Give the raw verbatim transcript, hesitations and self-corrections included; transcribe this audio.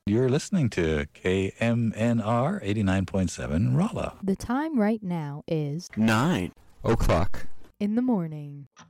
You're listening to K M N R eighty-nine point seven Rolla. The time right now is Nine o'clock in the morning.